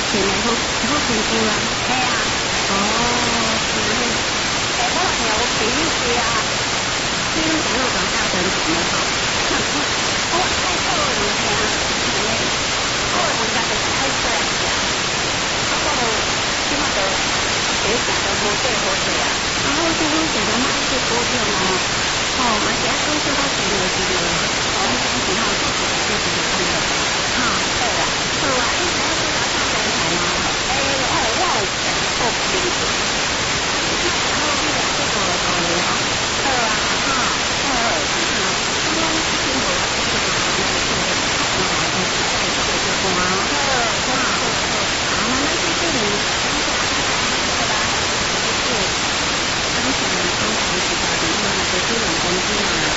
前的好成就啊！ 系啊， 哦，是。 可能有几次啊， 你拢讲到大家真甜的吼。